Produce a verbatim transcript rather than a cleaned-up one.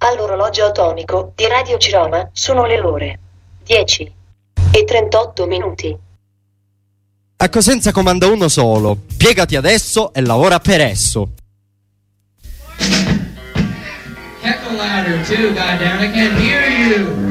Dall'orologio atomico di Radio Ciroma sono le ore dieci e trentotto minuti. A Cosenza comanda uno solo. Piegati adesso e lavora per esso. Heckle louder too, goddamn! I can't hear you.